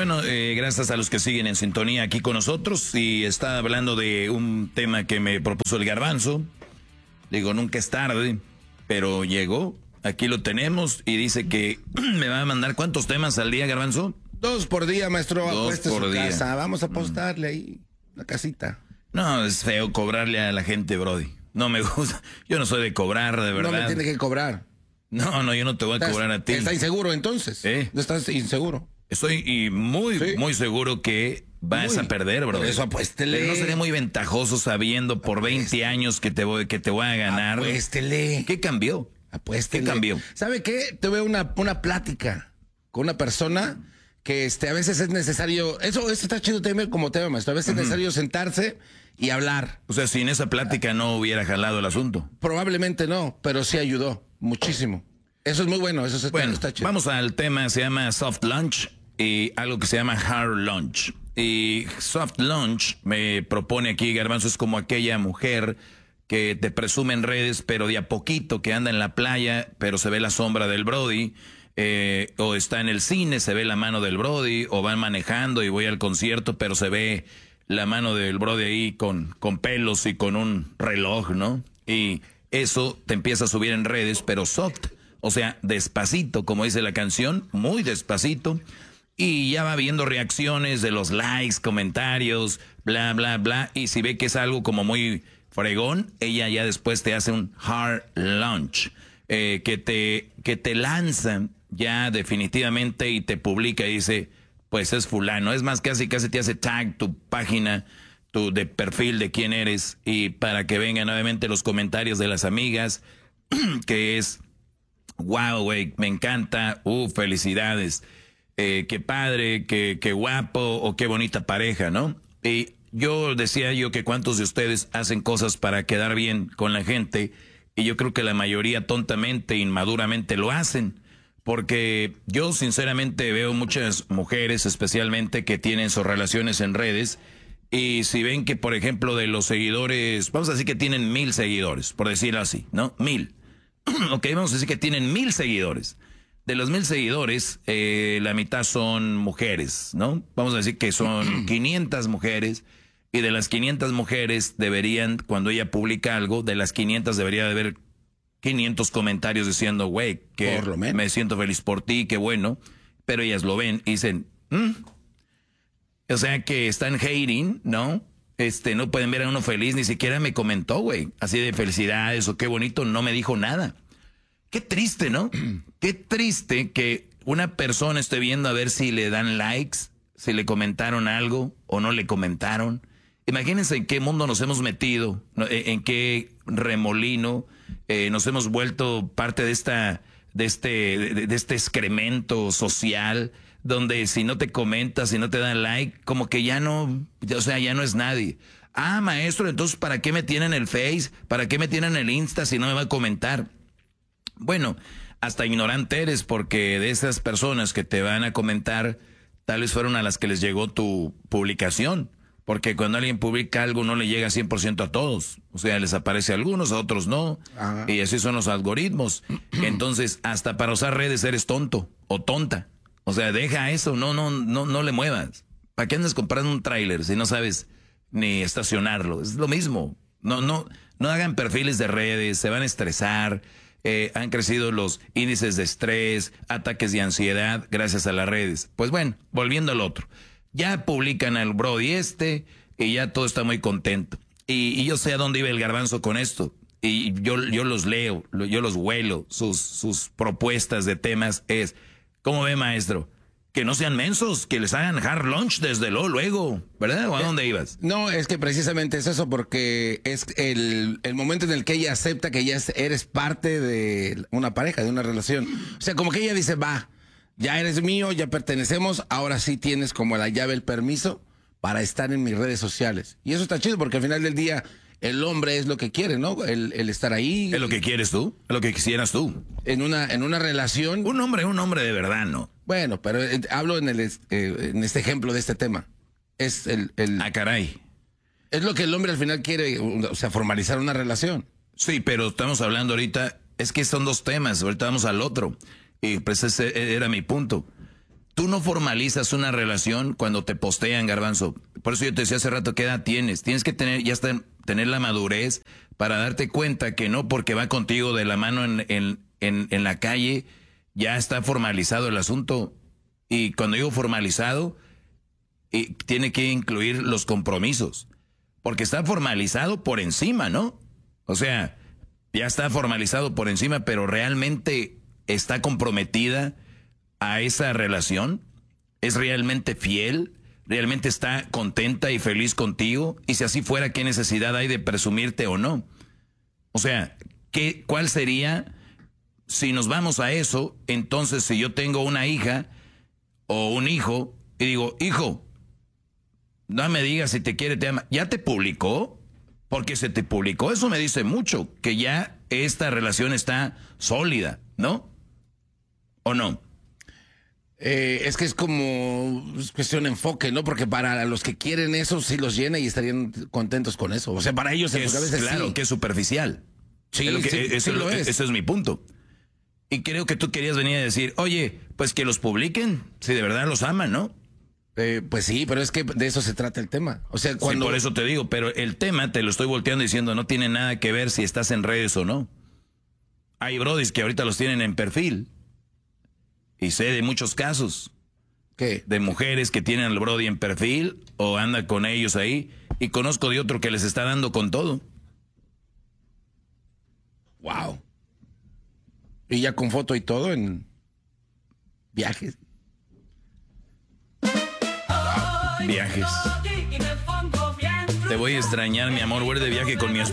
Bueno, gracias a los que siguen en sintonía aquí con nosotros. Y está hablando de un tema que me propuso el Garbanzo. Digo, nunca es tarde, pero llegó. Aquí lo tenemos y dice que me va a mandar ¿cuántos temas al día, Garbanzo? 2 por día, maestro. 2 por día. Casa. Vamos a apostarle ahí la casita. No, es feo cobrarle a la gente, Brody. No me gusta. Yo no soy de cobrar, de verdad. No me tiene que cobrar. No, yo no te voy a cobrar a ti. ¿Está inseguro entonces? ¿No estás inseguro? Estoy muy seguro que vas a perder, Brody. Eso apuéstele. No sería muy ventajoso sabiendo por 20 años que te voy a ganar. Apuéstele. ¿Qué cambió? Apuéstele. ¿Qué cambió? ¿Sabe qué? Tuve una plática con una persona que a veces es necesario, eso está chido también como tema, maestro, a veces es necesario sentarse y hablar. O sea, sin esa plática no hubiera jalado el asunto. Probablemente no, pero sí ayudó muchísimo. Eso es muy bueno, está chido. Vamos al tema, se llama Soft Lunch y algo que se llama Hard Lunch. Y Soft Lunch me propone aquí, Garbanzo, es como aquella mujer que te presume en redes, pero de a poquito, que anda en la playa, pero se ve la sombra del Brody. O está en el cine, se ve la mano del Brody, o van manejando y voy al concierto, pero se ve la mano del Brody ahí con pelos y con un reloj, ¿no? Y eso te empieza a subir en redes, pero soft, o sea, despacito, como dice la canción, muy despacito, y ya va viendo reacciones de los likes, comentarios, bla, bla, bla, y si ve que es algo como muy fregón, ella ya después te hace un hard launch, que te lanza ya definitivamente y te publica y dice, pues es fulano. Es más, casi te hace tag tu página, de perfil de quién eres, y para que vengan nuevamente los comentarios de las amigas, que es, wow, güey, me encanta, felicidades, qué padre, qué guapo, o qué bonita pareja, ¿no? Y decía que cuántos de ustedes hacen cosas para quedar bien con la gente, y yo creo que la mayoría tontamente, inmaduramente lo hacen. Porque yo sinceramente veo muchas mujeres especialmente que tienen sus relaciones en redes y si ven que, por ejemplo, de los seguidores, vamos a decir que tienen 1000 seguidores, por decirlo así, ¿no? 1000. Ok, vamos a decir que tienen 1000 seguidores. De los 1000 seguidores, la mitad son mujeres, ¿no? Vamos a decir que son 500 mujeres y de las 500 mujeres deberían, cuando ella publica algo, de las 500 debería de haber 500 comentarios diciendo, güey, que me siento feliz por ti, qué bueno. Pero ellas lo ven y dicen, o sea que están hating, ¿no? No pueden ver a uno feliz, ni siquiera me comentó, güey. Así de felicidades o qué bonito, no me dijo nada. Qué triste, ¿no? Qué triste que una persona esté viendo a ver si le dan likes, si le comentaron algo o no le comentaron. Imagínense en qué mundo nos hemos metido, en qué remolino nos hemos vuelto parte de este excremento social, donde si no te comentas, si no te dan like, como que ya no es nadie. Ah, maestro, entonces ¿para qué me tienen el Face? ¿Para qué me tienen el Insta si no me va a comentar? Bueno, hasta ignorante eres, porque de esas personas que te van a comentar, tal vez fueron a las que les llegó tu publicación. Porque cuando alguien publica algo no le llega 100% a todos. O sea, les aparece a algunos, a otros no. Ajá. Y así son los algoritmos. Entonces, hasta para usar redes eres tonto o tonta. O sea, deja eso, no le muevas. ¿Para qué andas comprando un tráiler si no sabes ni estacionarlo? Es lo mismo. No hagan perfiles de redes, se van a estresar. Han crecido los índices de estrés, ataques de ansiedad gracias a las redes. Pues bueno, volviendo al otro. Ya publican al Brody y ya todo está muy contento. Y yo sé a dónde iba el Garbanzo con esto. Y yo los leo, yo los huelo. Sus propuestas de temas es, ¿cómo ve, maestro? Que no sean mensos, que les hagan hard lunch desde luego, ¿verdad? ¿O a dónde ibas? No, es que precisamente es eso, porque es el momento en el que ella acepta que ya eres parte de una pareja, de una relación. O sea, como que ella dice, va, ya eres mío, ya pertenecemos, ahora sí tienes como la llave, el permiso para estar en mis redes sociales. Y eso está chido porque al final del día el hombre es lo que quiere, ¿no? El estar ahí. ¿Es lo que quieres tú? ¿Es lo que quisieras tú? En una relación. Un hombre de verdad, ¿no? Bueno, pero hablo en este ejemplo de este tema. Es Ah, caray. Es lo que el hombre al final quiere, o sea, formalizar una relación. Sí, pero estamos hablando ahorita, es que son dos temas, ahorita vamos al otro. Y pues ese era mi punto. tú no formalizas una relación cuando te postean, Garbanzo. Por eso yo te decía hace rato, ¿qué edad tienes? Tienes que tener la madurez para darte cuenta que no porque va contigo de la mano en la calle, ya está formalizado el asunto. Y cuando digo formalizado, tiene que incluir los compromisos. Porque está formalizado por encima, ¿no? O sea, ya está formalizado por encima, pero realmente está comprometida a esa relación, es realmente fiel, realmente está contenta y feliz contigo, y si así fuera, ¿qué necesidad hay de presumirte o no? O sea, ¿cuál sería, si nos vamos a eso, entonces si yo tengo una hija o un hijo, y digo, hijo, no me digas si te quiere, te ama, ¿ya te publicó? Porque se te publicó, eso me dice mucho, que ya esta relación está sólida, ¿no? ¿O no? Es que es como cuestión de enfoque, ¿no? Porque para los que quieren eso, sí los llena y estarían contentos con eso. O sea, para ellos en su cabeza claro, sí. que es superficial. Sí, Ese es mi punto. Y creo que tú querías venir a decir, oye, pues que los publiquen, si de verdad los aman, ¿no? Pues sí, pero es que de eso se trata el tema. O sea, cuando... Sí, por eso te digo, pero el tema te lo estoy volteando diciendo, no tiene nada que ver si estás en redes o no. Hay brodis que ahorita los tienen en perfil. Y sé de muchos casos. ¿Qué? De mujeres que tienen al brody en perfil o anda con ellos ahí. Y conozco de otro que les está dando con todo. Wow. Y ya con foto y todo en viajes. Viajes. Te voy a extrañar, mi amor. Voy de viaje con mi esposa.